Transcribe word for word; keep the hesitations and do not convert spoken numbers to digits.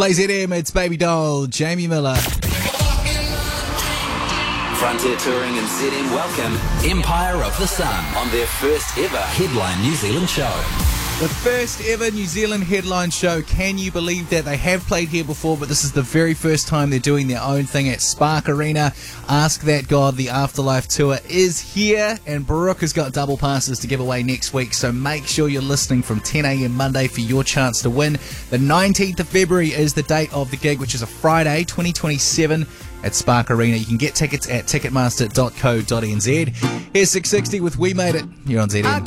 Play Z M, it's Baby Doll, Jamie Miller. Frontier Touring and Z M welcome Empire of the Sun on their first ever Headline New Zealand show. The first ever New Zealand headline show. Can you believe that? They have played here before, but this is the very first time they're doing their own thing at Spark Arena. Ask That God, the Afterlife Tour is here, and Brooke has got double passes to give away next week, so make sure you're listening from ten a.m. Monday for your chance to win. The nineteenth of February is the date of the gig, which is a Friday, twenty twenty-seven. At Spark Arena. You can get tickets at ticketmaster dot co dot n z. Here's six sixty with We Made It. You're on Z M.